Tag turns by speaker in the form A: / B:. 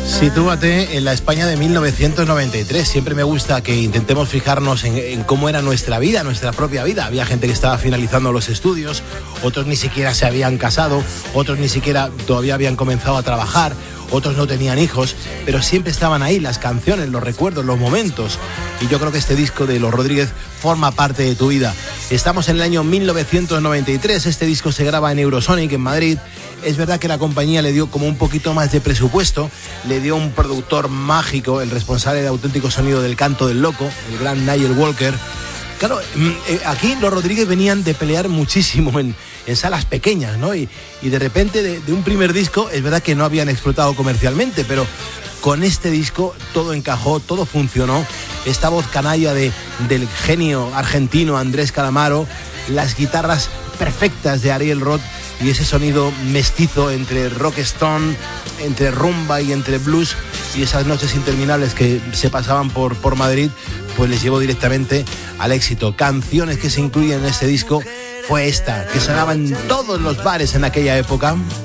A: Sitúate en la España de 1993. Siempre me gusta que intentemos fijarnos en cómo era nuestra vida, nuestra propia vida. Había gente que estaba finalizando los estudios, otros ni siquiera se habían casado, otros ni siquiera todavía habían comenzado a trabajar, otros no tenían hijos, pero siempre estaban ahí las canciones, los recuerdos, los momentos. Y yo creo que este disco de Los Rodríguez forma parte de tu vida. Estamos en el año 1993, este disco se graba en Eurosonic, en Madrid. Es verdad que la compañía le dio como un poquito más de presupuesto, le dio un productor mágico, el responsable de auténtico sonido del Canto del Loco, el gran Nigel Walker. Claro, aquí los Rodríguez venían de pelear muchísimo en salas pequeñas, ¿no? Y de repente, de un primer disco, es verdad que no habían explotado comercialmente, pero con este disco todo encajó, todo funcionó. Esta voz canalla del genio argentino Andrés Calamaro, las guitarras perfectas de Ariel Roth y ese sonido mestizo entre rock stone, entre rumba y entre blues, y esas noches interminables que se pasaban por Madrid, pues les llevó directamente al éxito. Canciones que se incluyen en este disco fue esta, que sonaba en todos los bares en aquella época.